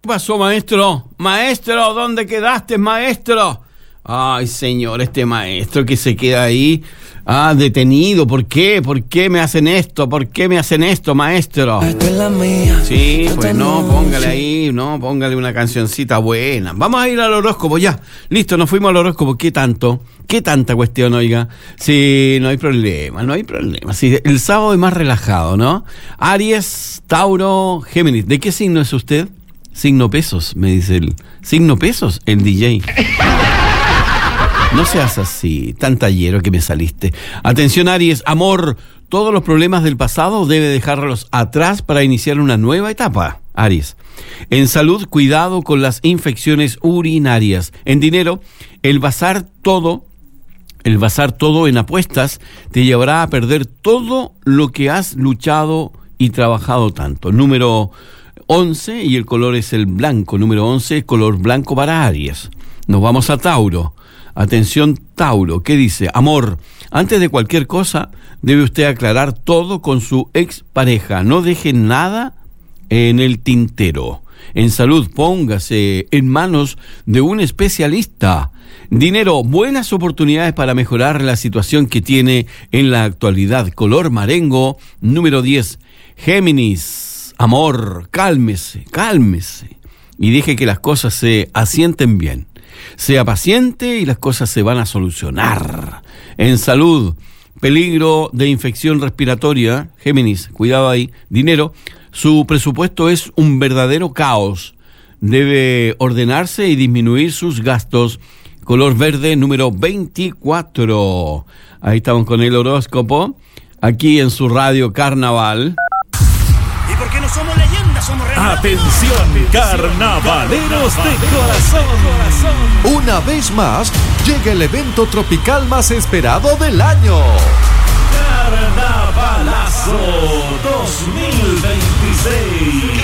pasó, maestro? Maestro, ¿dónde quedaste, maestro? Ay, señor, este maestro que se queda ahí, detenido. ¿Por qué? ¿Por qué me hacen esto? ¿Por qué me hacen esto, maestro? Sí, pues no, póngale ahí, póngale una cancioncita buena. Vamos a ir al horóscopo, ya. Listo, nos fuimos al horóscopo. ¿Qué tanto? ¿Qué tanta cuestión, oiga? Sí, no hay problema. Sí, el sábado es más relajado, ¿no? Aries, Tauro, Géminis. ¿De qué signo es usted? Signo pesos, me dice él. ¿Signo pesos? El DJ. No seas así, tan tallero que me saliste. Atención, Aries, amor, todos los problemas del pasado debe dejarlos atrás para iniciar una nueva etapa. Aries. En salud, cuidado con las infecciones urinarias. En dinero, el basar todo en apuestas te llevará a perder todo lo que has luchado y trabajado tanto. Número 11, y el color es el blanco. Número 11, color blanco para Aries. Nos vamos a Tauro. Atención, Tauro, ¿qué dice? Amor, antes de cualquier cosa, debe usted aclarar todo con su expareja. No deje nada en el tintero. En salud, póngase en manos de un especialista. Dinero, buenas oportunidades para mejorar la situación que tiene en la actualidad. Color marengo, número 10. Géminis, amor, cálmese. Y deje que las cosas se asienten bien. Sea paciente y las cosas se van a solucionar. En salud, peligro de infección respiratoria. Géminis, cuidado ahí. Dinero, su presupuesto es un verdadero caos. Debe ordenarse y disminuir sus gastos. Color verde, número 24. Ahí estamos con el horóscopo, aquí en su radio Carnaval. ¿Y por qué no somos leyendas? Somos realidad. Atención, carnavaleros de corazón. Una vez más, llega el evento tropical más esperado del año. Carnavalazo 2026.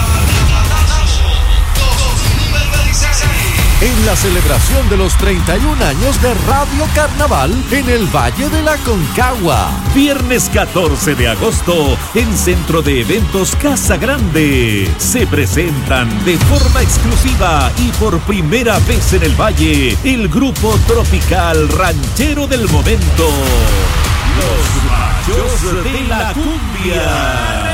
En la celebración de los 31 años de Radio Carnaval en el Valle de la Concagua. Viernes 14 de agosto en Centro de Eventos Casa Grande. Se presentan de forma exclusiva y por primera vez en el Valle el grupo tropical ranchero del momento. Los Machos de la Cumbia.